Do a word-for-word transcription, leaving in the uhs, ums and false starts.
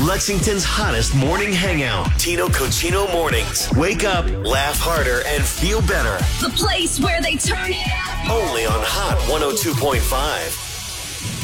Lexington's hottest morning hangout. Tino Cochino Mornings. Wake up, laugh harder, and feel better. The place where they turn it up. Only on Hot one oh two point five.